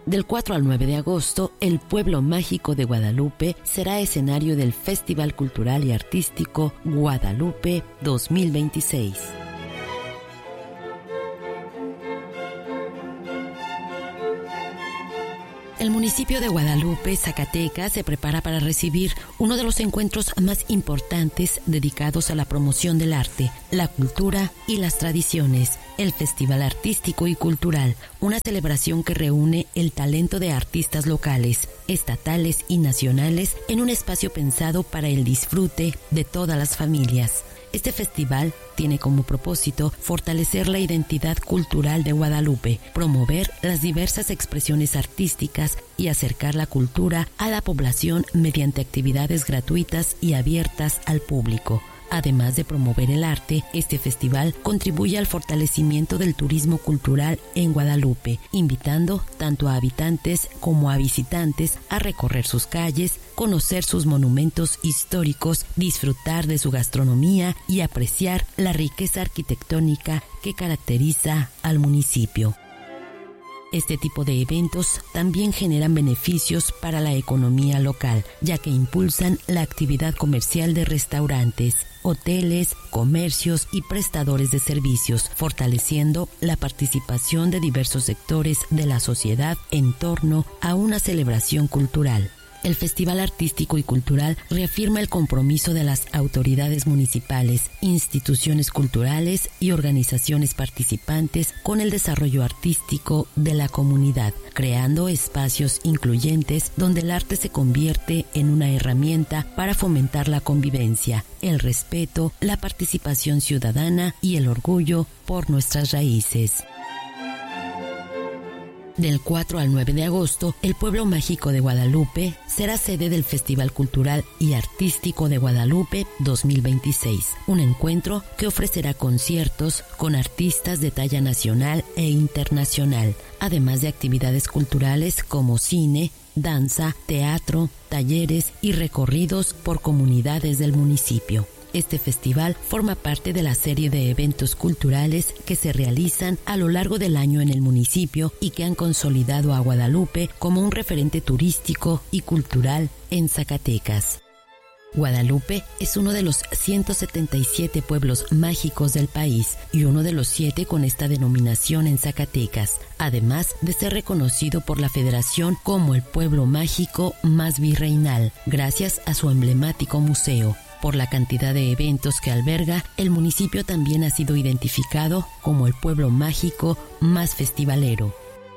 Del 4 al 9 de agosto, el pueblo mágico de Guadalupe será escenario del Festival Cultural y Artístico Guadalupe 2026. El municipio de Guadalupe, Zacatecas, se prepara para recibir uno de los encuentros más importantes dedicados a la promoción del arte, la cultura y las tradiciones, el Festival Artístico y Cultural, una celebración que reúne el talento de artistas locales, estatales y nacionales en un espacio pensado para el disfrute de todas las familias. Este festival tiene como propósito fortalecer la identidad cultural de Guadalupe, promover las diversas expresiones artísticas y acercar la cultura a la población mediante actividades gratuitas y abiertas al público. Además de promover el arte, este festival contribuye al fortalecimiento del turismo cultural en Guadalupe, invitando tanto a habitantes como a visitantes a recorrer sus calles, conocer sus monumentos históricos, disfrutar de su gastronomía y apreciar la riqueza arquitectónica que caracteriza al municipio. Este tipo de eventos también generan beneficios para la economía local, ya que impulsan la actividad comercial de restaurantes, hoteles, comercios y prestadores de servicios, fortaleciendo la participación de diversos sectores de la sociedad en torno a una celebración cultural. El Festival Artístico y Cultural reafirma el compromiso de las autoridades municipales, instituciones culturales y organizaciones participantes con el desarrollo artístico de la comunidad, creando espacios incluyentes donde el arte se convierte en una herramienta para fomentar la convivencia, el respeto, la participación ciudadana y el orgullo por nuestras raíces. Del 4 al 9 de agosto, el pueblo mágico de Guadalupe será sede del Festival Cultural y Artístico de Guadalupe 2026, un encuentro que ofrecerá conciertos con artistas de talla nacional e internacional, además de actividades culturales como cine, danza, teatro, talleres y recorridos por comunidades del municipio. Este festival forma parte de la serie de eventos culturales que se realizan a lo largo del año en el municipio y que han consolidado a Guadalupe como un referente turístico y cultural en Zacatecas. Guadalupe es uno de los 177 pueblos mágicos del país y uno de los 7 con esta denominación en Zacatecas, además de ser reconocido por la Federación como el pueblo mágico más virreinal, gracias a su emblemático museo. Por la cantidad de eventos que alberga, el municipio también ha sido identificado como el pueblo mágico más festivalero.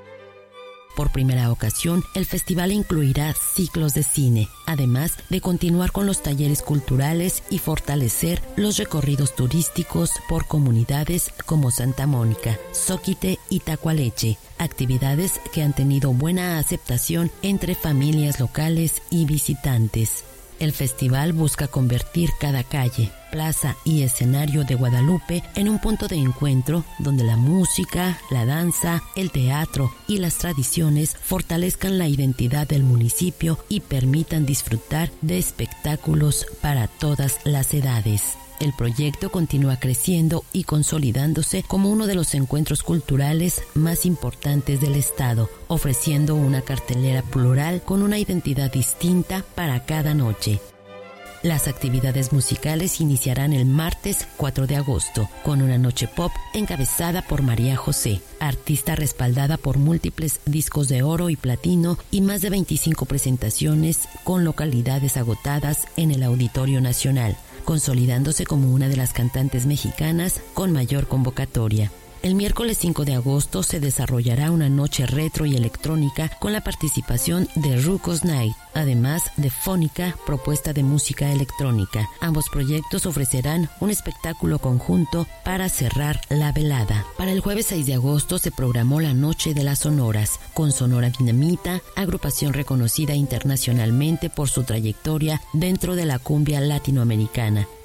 Por primera ocasión, el festival incluirá ciclos de cine, además de continuar con los talleres culturales y fortalecer los recorridos turísticos por comunidades como Santa Mónica, Zóquite y Tacualeche, actividades que han tenido buena aceptación entre familias locales y visitantes. El festival busca convertir cada calle, plaza y escenario de Guadalupe en un punto de encuentro donde la música, la danza, el teatro y las tradiciones fortalezcan la identidad del municipio y permitan disfrutar de espectáculos para todas las edades. El proyecto continúa creciendo y consolidándose como uno de los encuentros culturales más importantes del estado, ofreciendo una cartelera plural con una identidad distinta para cada noche. Las actividades musicales iniciarán el martes 4 de agosto con una noche pop encabezada por María José, artista respaldada por múltiples discos de oro y platino y más de 25 presentaciones con localidades agotadas en el Auditorio Nacional, consolidándose como una de las cantantes mexicanas con mayor convocatoria. El miércoles 5 de agosto se desarrollará una noche retro y electrónica con la participación de Rucos Night, además de Fónica, propuesta de música electrónica. Ambos proyectos ofrecerán un espectáculo conjunto para cerrar la velada. Para el jueves 6 de agosto se programó la Noche de las Sonoras, con Sonora Dinamita, agrupación reconocida internacionalmente por su trayectoria dentro de la cumbia latinoamericana,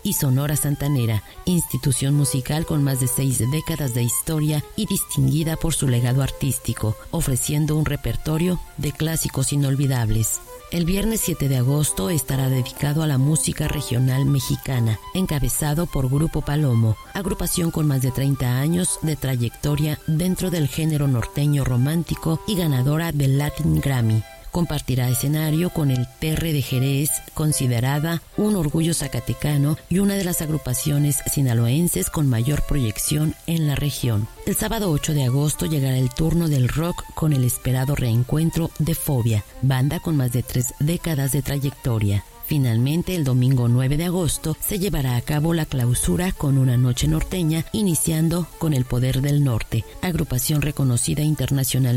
y Sonora Santanera, institución musical con más de 6 décadas de historia y distinguida por su legado artístico, ofreciendo un repertorio de clásicos inolvidables. El viernes 7 de agosto estará dedicado a la música regional mexicana, encabezado por Grupo Palomo, agrupación con más de 30 años de trayectoria dentro del género norteño romántico y ganadora del Latin Grammy. Compartirá escenario con el Terre de Jerez, considerada un orgullo zacatecano y una de las agrupaciones sinaloenses con mayor proyección en la región. El sábado 8 de agosto llegará el turno del rock con el esperado reencuentro de Fobia, banda con más de 3 décadas de trayectoria. Finalmente, el domingo 9 de agosto se llevará a cabo la clausura con una noche norteña, iniciando con El Poder del Norte, agrupación reconocida internacionalmente